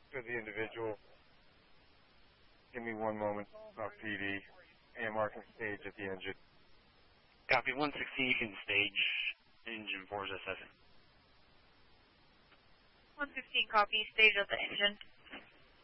to the individual. Give me one moment. About PD. AMR can stage at the engine. Copy 116, you can stage engine 4 as a 7. 115, copy, stage at the engine.